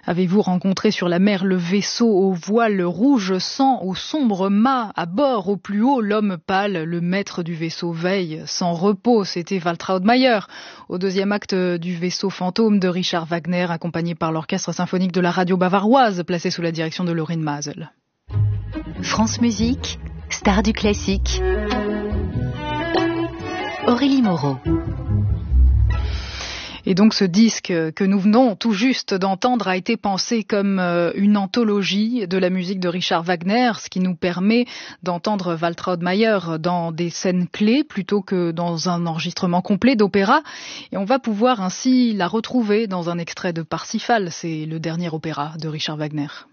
Avez-vous rencontré sur la mer le vaisseau au voile rouge sang, au sombre mât, à bord au plus haut l'homme pâle, le maître du vaisseau veille sans repos, c'était Waltraud Mayer, au deuxième acte du vaisseau fantôme de Richard Wagner, accompagné par l'orchestre symphonique de la radio bavaroise, placé sous la direction de Laurine Masel. France Musique, star du classique, Aurélie Moreau. Et donc ce disque que nous venons tout juste d'entendre a été pensé comme une anthologie de la musique de Richard Wagner, ce qui nous permet d'entendre Waltraud Mayer dans des scènes clés plutôt que dans un enregistrement complet d'opéra. Et on va pouvoir ainsi la retrouver dans un extrait de Parsifal, c'est le dernier opéra de Richard Wagner.